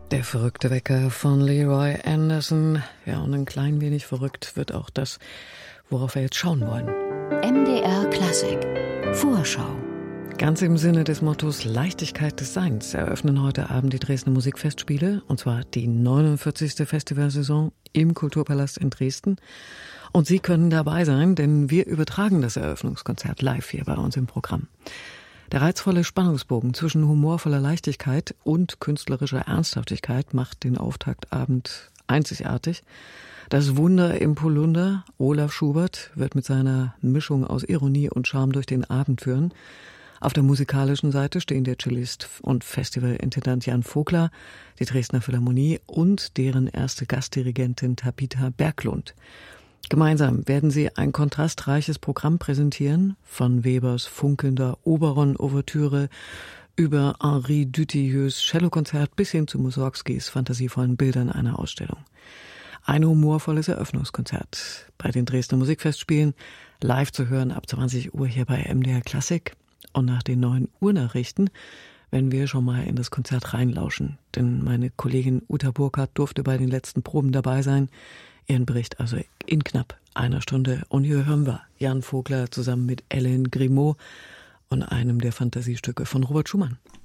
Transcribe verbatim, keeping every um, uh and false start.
Der verrückte Wecker von Leroy Anderson. Ja, und ein klein wenig verrückt wird auch das, worauf wir jetzt schauen wollen. M D R Klassik Vorschau. Ganz im Sinne des Mottos Leichtigkeit des Seins eröffnen heute Abend die Dresdner Musikfestspiele, und zwar die neunundvierzigste Festivalsaison im Kulturpalast in Dresden. Und Sie können dabei sein, denn wir übertragen das Eröffnungskonzert live hier bei uns im Programm. Der reizvolle Spannungsbogen zwischen humorvoller Leichtigkeit und künstlerischer Ernsthaftigkeit macht den Auftaktabend einzigartig. Das Wunder im Polunder, Olaf Schubert, wird mit seiner Mischung aus Ironie und Charme durch den Abend führen. Auf der musikalischen Seite stehen der Cellist und Festivalintendant Jan Vogler, die Dresdner Philharmonie und deren erste Gastdirigentin Tabitha Berglund. Gemeinsam werden sie ein kontrastreiches Programm präsentieren, von Webers funkelnder Oberon-Ouvertüre über Henri Dutilleux Cellokonzert bis hin zu Mussorgskis fantasievollen Bildern einer Ausstellung. Ein humorvolles Eröffnungskonzert bei den Dresdner Musikfestspielen, live zu hören ab zwanzig Uhr hier bei M D R Klassik. Und nach den neun Uhr Nachrichten werden wir schon mal in das Konzert reinlauschen, denn meine Kollegin Uta Burkhardt durfte bei den letzten Proben dabei sein. Ihren Bericht also in knapp einer Stunde. Und hier hören wir Jan Vogler zusammen mit Hélène Grimaud und einem der Fantasiestücke von Robert Schumann.